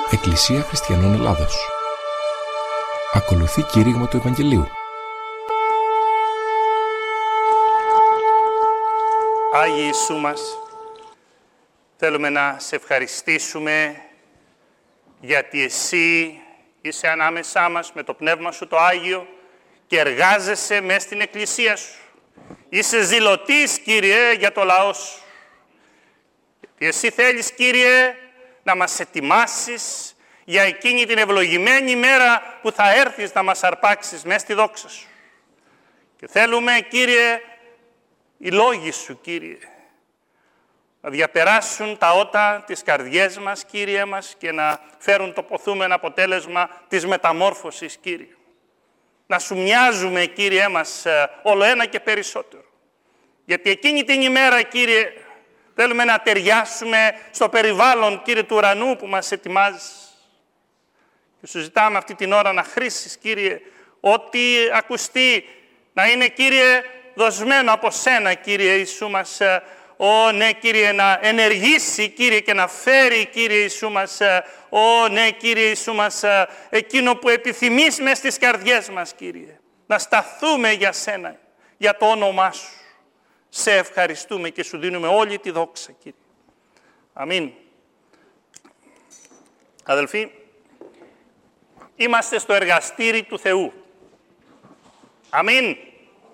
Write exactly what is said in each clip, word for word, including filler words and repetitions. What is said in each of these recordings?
Εκκλησία Χριστιανών Ελλάδος. Ακολουθεί κήρυγμα του Ευαγγελίου. Άγιοι Ιησού μας, θέλουμε να σε ευχαριστήσουμε γιατί εσύ είσαι ανάμεσά μας με το Πνεύμα Σου το Άγιο και εργάζεσαι μέσα στην Εκκλησία Σου. Είσαι ζηλωτής, Κύριε, για το λαό Σου. Γιατί εσύ θέλεις, Κύριε, να μας ετοιμάσεις για εκείνη την ευλογημένη μέρα που θα έρθεις να μας αρπάξεις μέσα στη δόξα Σου. Και θέλουμε, Κύριε, οι λόγοι Σου, Κύριε, να διαπεράσουν τα ότα της καρδιές μας, Κύριε μας, και να φέρουν το ποθούμενο αποτέλεσμα της μεταμόρφωσης, Κύριε. Να Σου μοιάζουμε, Κύριε μας, όλο ένα και περισσότερο. Γιατί εκείνη την ημέρα, Κύριε, θέλουμε να ταιριάσουμε στο περιβάλλον, Κύριε, του ουρανού που μας ετοιμάζεις. Και Σου ζητάμε αυτή την ώρα να χρήσεις, Κύριε, ό,τι ακουστεί, να είναι, Κύριε, δοσμένο από Σένα, Κύριε Ιησού μας. Ω, ναι, Κύριε, να ενεργήσει, Κύριε, και να φέρει, Κύριε Ιησού μας. Ω, ναι, Κύριε Ιησού μας, εκείνο που επιθυμείς μες στις καρδιές μας, Κύριε. Να σταθούμε για Σένα, για το όνομά Σου. Σε ευχαριστούμε και Σου δίνουμε όλη τη δόξα, Κύριε. Αμήν. Αδελφοί, είμαστε στο εργαστήρι του Θεού. Αμήν.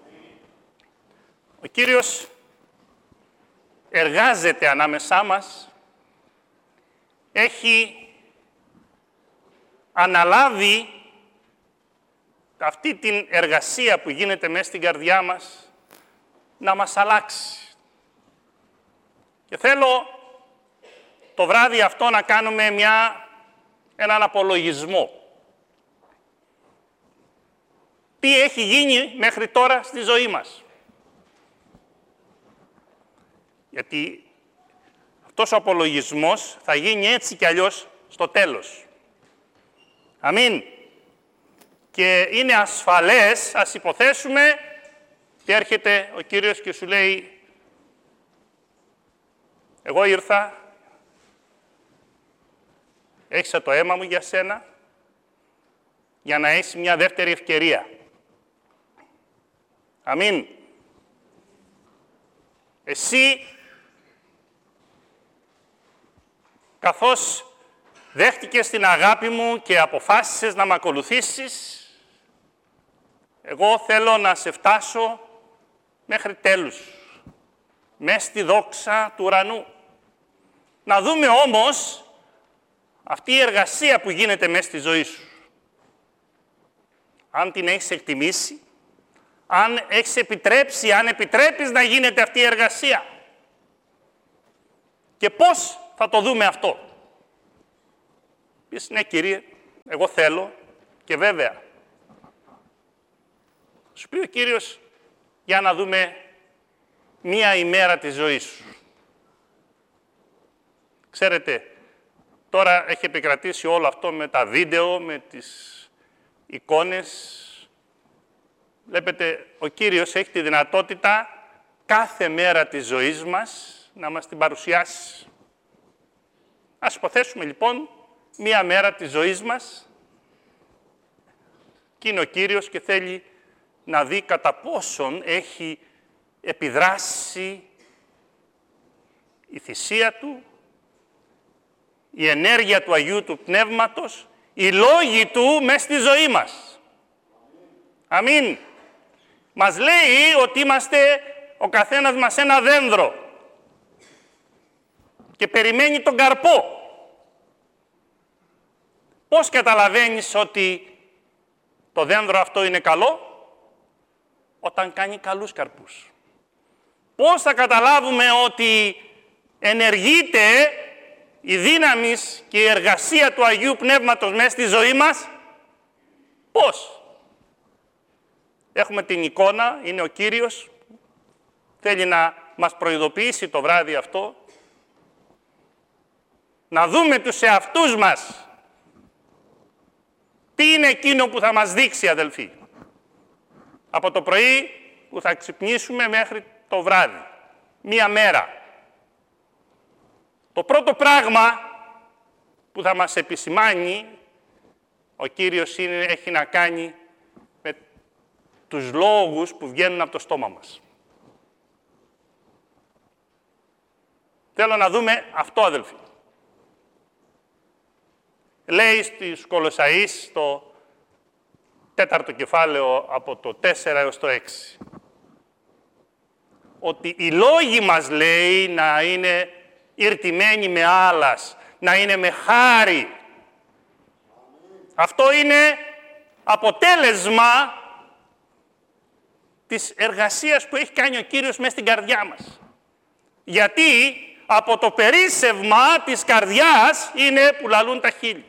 Ο Κύριος εργάζεται ανάμεσά μας, έχει αναλάβει αυτή την εργασία που γίνεται μέσα στην καρδιά μας να μας αλλάξει. Και θέλω το βράδυ αυτό να κάνουμε μια, έναν απολογισμό. Τι έχει γίνει μέχρι τώρα στη ζωή μας. Γιατί αυτός ο απολογισμός θα γίνει έτσι κι αλλιώς στο τέλος. Αμήν. Και είναι ασφαλές, ας υποθέσουμε, και έρχεται ο Κύριος και σου λέει, εγώ ήρθα, έχισα το αίμα μου για σένα, για να έχεις μια δεύτερη ευκαιρία. Αμήν. Εσύ, καθώς δέχτηκες την αγάπη μου και αποφάσισες να με ακολουθήσεις, εγώ θέλω να σε φτάσω μέχρι τέλους, μες στη δόξα του ουρανού. Να δούμε όμως αυτή η εργασία που γίνεται μέσα στη ζωή σου. Αν την έχεις εκτιμήσει, αν έχεις επιτρέψει, αν επιτρέπεις να γίνεται αυτή η εργασία. Και πώς θα το δούμε αυτό. Πεις, ναι, Κύριε, εγώ θέλω και βέβαια. Σου πει ο Κύριος, για να δούμε μία ημέρα της ζωής σου. Ξέρετε, τώρα έχει επικρατήσει όλο αυτό με τα βίντεο, με τις εικόνες. Βλέπετε, ο Κύριος έχει τη δυνατότητα κάθε μέρα της ζωής μας να μας την παρουσιάσει. Ας υποθέσουμε λοιπόν μία μέρα της ζωής μας και είναι ο Κύριος και θέλει να δει κατά πόσον έχει επιδράσει η θυσία Του, η ενέργεια του Αγίου του Πνεύματος, οι λόγοι Του μες στη ζωή μας. Αμήν. Μας λέει ότι είμαστε ο καθένας μας ένα δένδρο και περιμένει τον καρπό. Πώς καταλαβαίνεις ότι το δένδρο αυτό είναι καλό? Όταν κάνει καλούς καρπούς. Πώς θα καταλάβουμε ότι ενεργείται η δύναμη και η εργασία του Αγίου Πνεύματος μέσα στη ζωή μας? Πώς? Έχουμε την εικόνα, είναι ο Κύριος, θέλει να μας προειδοποιήσει το βράδυ αυτό, να δούμε τους εαυτούς μας. Τι είναι εκείνο που θα μας δείξει, αδελφοί, από το πρωί που θα ξυπνήσουμε μέχρι το βράδυ, μία μέρα. Το πρώτο πράγμα που που θα μας επισημάνει ο Κύριος είναι, έχει να κάνει με τους λόγους που βγαίνουν από το στόμα μας. Θέλω να δούμε αυτό, αδελφοί. Λέει στους Κολοσσαείς, στο τέταρτο κεφάλαιο, από το τέσσερα έως το έξι, ότι οι λόγοι μας, λέει, να είναι ηρτημένοι με άλλας, να είναι με χάρη. Αυτό είναι αποτέλεσμα της εργασίας που έχει κάνει ο Κύριος μέσα στην καρδιά μας. Γιατί από το περίσσευμα της καρδιάς είναι που λαλούν τα χείλη.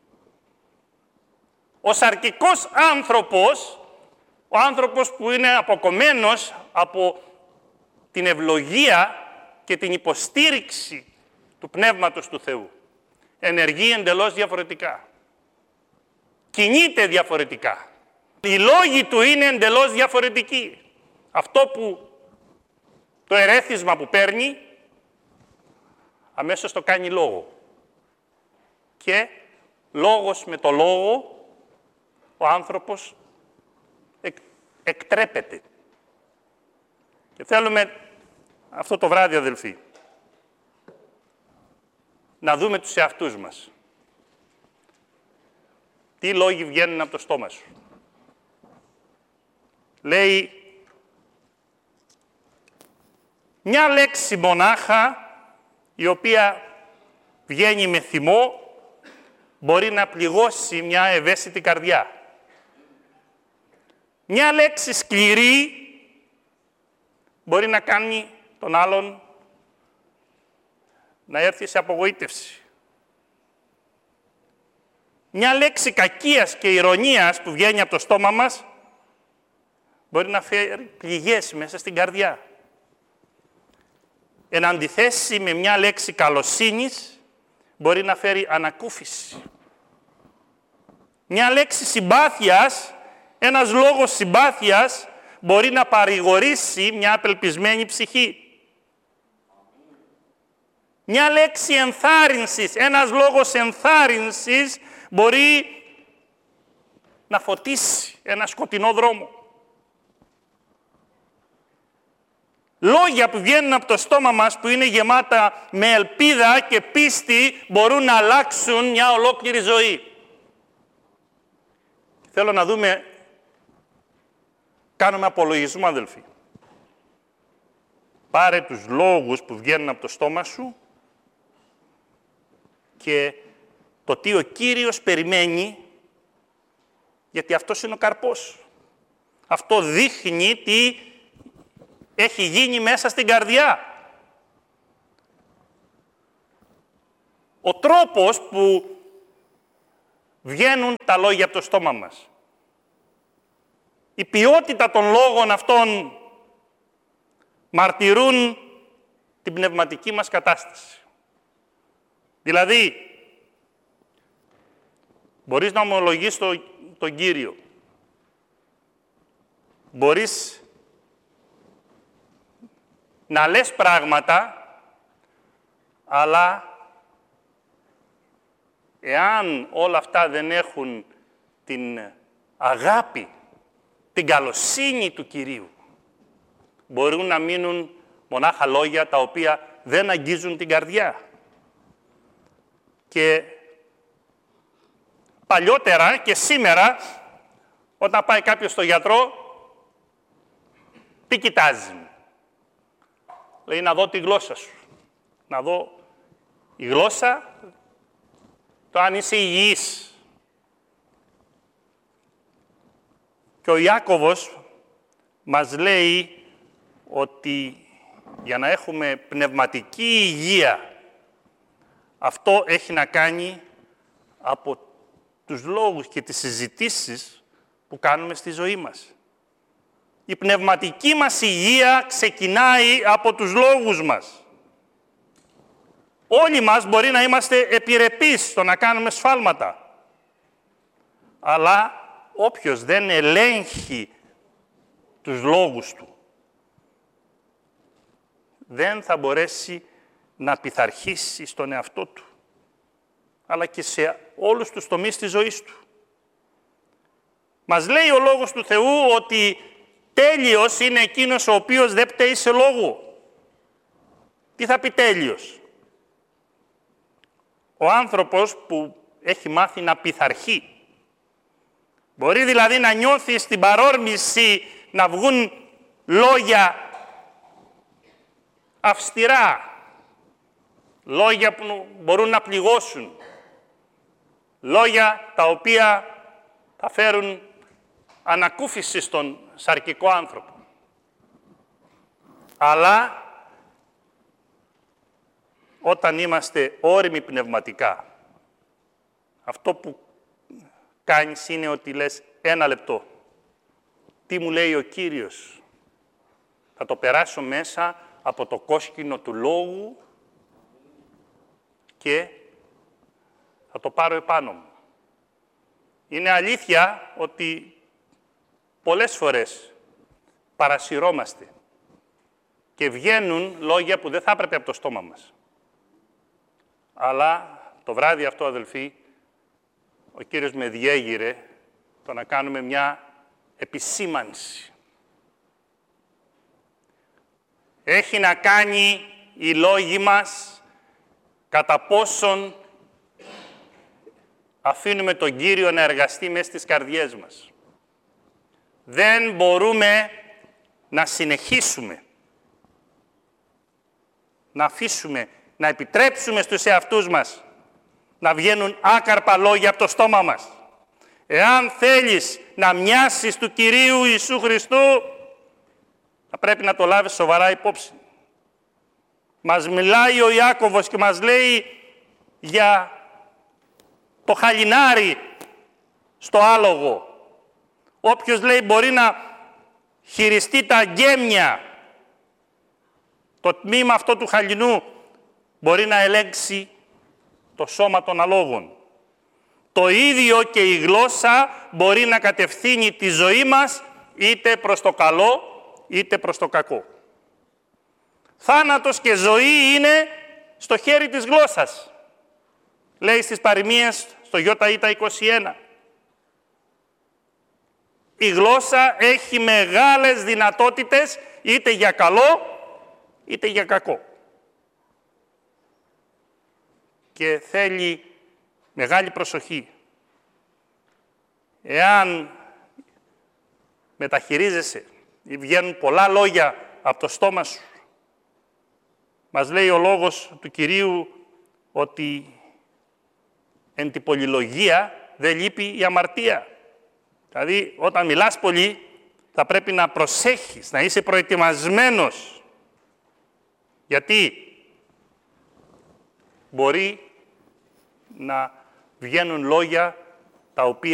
Ο σαρκικός άνθρωπος, ο άνθρωπος που είναι αποκομμένος από την ευλογία και την υποστήριξη του Πνεύματος του Θεού, ενεργεί εντελώς διαφορετικά. Κινείται διαφορετικά. Οι λόγοι του είναι εντελώς διαφορετικοί. Αυτό που, το ερέθισμα που παίρνει, αμέσως το κάνει λόγο. Και λόγος με το λόγο, ο άνθρωπος εκ, εκτρέπεται. Και θέλουμε αυτό το βράδυ, αδελφοί, να δούμε τους εαυτούς μας. Τι λόγοι βγαίνουν από το στόμα σου. Λέει, μια λέξη μονάχα, η οποία βγαίνει με θυμό, μπορεί να πληγώσει μια ευαίσθητη καρδιά. Μια λέξη σκληρή μπορεί να κάνει τον άλλον να έρθει σε απογοήτευση. Μια λέξη κακίας και ηρωνίας που βγαίνει από το στόμα μας μπορεί να φέρει πληγές μέσα στην καρδιά. Εν αντιθέσει με μια λέξη καλοσύνης μπορεί να φέρει ανακούφιση. Μια λέξη συμπάθειας, ένας λόγος συμπάθειας μπορεί να παρηγορήσει μια απελπισμένη ψυχή. Μια λέξη ενθάρρυνσης, ένας λόγος ενθάρρυνσης μπορεί να φωτίσει ένα σκοτεινό δρόμο. Λόγια που βγαίνουν από το στόμα μας, που είναι γεμάτα με ελπίδα και πίστη, μπορούν να αλλάξουν μια ολόκληρη ζωή. Θέλω να δούμε, κάνουμε απολογισμό, αδελφοί. Πάρε τους λόγους που βγαίνουν από το στόμα σου και το τι ο Κύριος περιμένει, γιατί αυτός είναι ο καρπός. Αυτό δείχνει τι έχει γίνει μέσα στην καρδιά. Ο τρόπος που βγαίνουν τα λόγια από το στόμα μας. Η ποιότητα των λόγων αυτών μαρτυρούν την πνευματική μας κατάσταση. Δηλαδή, μπορείς να ομολογείς το, τον Κύριο. Μπορείς να λες πράγματα, αλλά εάν όλα αυτά δεν έχουν την αγάπη, την καλοσύνη του Κυρίου, μπορούν να μείνουν μονάχα λόγια τα οποία δεν αγγίζουν την καρδιά. Και παλιότερα και σήμερα, όταν πάει κάποιος στο γιατρό, τι κοιτάζει? Λέει, να δω τη γλώσσα σου. Να δω η γλώσσα, το αν είσαι υγιής. Και ο Ιάκωβος μας λέει ότι για να έχουμε πνευματική υγεία, αυτό έχει να κάνει από τους λόγους και τις συζητήσεις που κάνουμε στη ζωή μας. Η πνευματική μας υγεία ξεκινάει από τους λόγους μας. Όλοι μας μπορεί να είμαστε επιρρεπείς στο να κάνουμε σφάλματα. Αλλά όποιος δεν ελέγχει τους λόγους του, δεν θα μπορέσει να πειθαρχήσει στον εαυτό του. αλλά και σε όλους τους τομείς της ζωής του. Μας λέει ο Λόγος του Θεού ότι τέλειος είναι εκείνος ο οποίος δεν πταίει σε λόγο. Τι θα πει τέλειος? Ο άνθρωπος που έχει μάθει να πειθαρχεί. Μπορεί δηλαδή να νιώθει στην παρόρμηση να βγουν λόγια αυστηρά, λόγια που μπορούν να πληγώσουν, λόγια τα οποία θα φέρουν ανακούφιση στον σαρκικό άνθρωπο. Αλλά όταν είμαστε όριμοι πνευματικά, αυτό που κάνεις είναι ότι λες ένα λεπτό. Τι μου λέει ο Κύριος? Θα το περάσω μέσα από το κόσκινο του λόγου και θα το πάρω επάνω μου. Είναι αλήθεια ότι πολλές φορές παρασυρώμαστε και βγαίνουν λόγια που δεν θα έπρεπε από το στόμα μας. Αλλά το βράδυ αυτό, αδελφοί, ο Κύριος με διέγειρε το να κάνουμε μια επισήμανση. Έχει να κάνει οι λόγοι μας κατά πόσον αφήνουμε τον Κύριο να εργαστεί μέσα στις καρδιές μας. Δεν μπορούμε να συνεχίσουμε, να αφήσουμε, να επιτρέψουμε στους εαυτούς μας να βγαίνουν άκαρπα λόγια από το στόμα μας. Εάν θέλεις να μοιάσεις του Κυρίου Ιησού Χριστού, θα πρέπει να το λάβεις σοβαρά υπόψη. Μας μιλάει ο Ιάκωβος και μας λέει για το χαλινάρι στο άλογο. Όποιος λέει μπορεί να χειριστεί τα γκέμια, το τμήμα αυτό του χαλινού, μπορεί να ελέγξει το σώμα των αλόγων. Το ίδιο και η γλώσσα μπορεί να κατευθύνει τη ζωή μας είτε προς το καλό, είτε προς το κακό. Θάνατος και ζωή είναι στο χέρι της γλώσσας. Λέει στις παροιμίες στο Ιώτα είκοσι ένα. Η γλώσσα έχει μεγάλες δυνατότητες είτε για καλό, είτε για κακό. Και θέλει μεγάλη προσοχή. Εάν μεταχειρίζεσαι ή βγαίνουν πολλά λόγια από το στόμα σου, μας λέει ο Λόγος του Κυρίου ότι εν τη πολυλογία δεν λείπει η αμαρτία. Δηλαδή, όταν μιλάς πολύ, θα πρέπει να προσέχεις, να είσαι προετοιμασμένος. Γιατί μπορεί να βγαίνουν λόγια τα οποία